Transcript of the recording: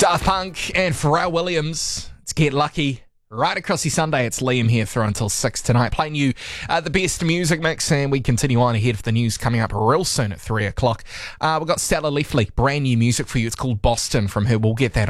Daft Punk and Pharrell Williams. It's Get Lucky. Right across the Sunday, it's Liam here through until 6 tonight, playing you the best music mix, and we continue on ahead for the news coming up real soon at 3 o'clock. We've got Stella Leafly, brand new music for you. It's called Boston from her. We'll get that